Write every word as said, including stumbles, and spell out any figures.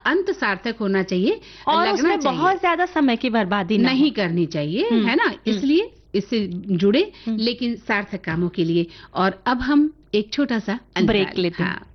अंत सार्थक होना चाहिए और लगना उसमें चाहिए। बहुत ज्यादा समय की बर्बादी ना नहीं हो। करनी चाहिए, हम्म, है ना, इसलिए इससे जुड़े हम्म। लेकिन सार्थक कामों के लिए। और अब हम एक छोटा सा ब्रेक अंतराल, लेते हैं। हाँ।